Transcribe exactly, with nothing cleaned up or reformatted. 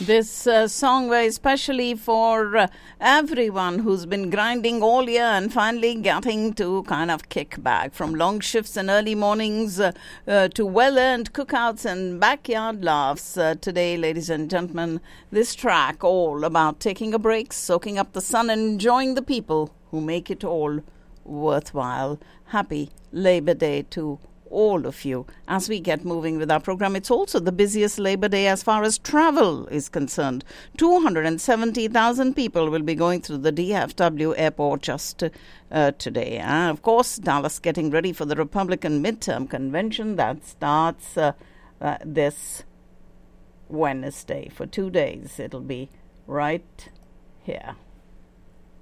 This uh, song very especially for uh, everyone who's been grinding all year and finally getting to kind of kick back from long shifts and early mornings uh, uh, to well-earned cookouts and backyard laughs. Uh, today, ladies and gentlemen, this track all about taking a break, soaking up the sun and enjoying the people who make it all worthwhile. Happy Labor Day to all of you. As we get moving with our program, it's also the busiest Labor Day as far as travel is concerned. two hundred seventy thousand people will be going through the D F W airport just uh, today. And of course, Dallas getting ready for the Republican midterm convention that starts uh, uh, this Wednesday. For two days, it'll be right here.